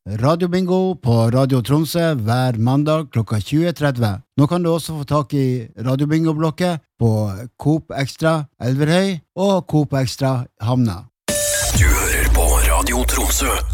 Radio Bingo på Radio Tromsø hver mandag klokka 20:30. Nå kan du også få tak i Radio Bingo-blokket på Coop Extra Elverhøy og Coop Extra Havna. Du hører på Radio Tromsø.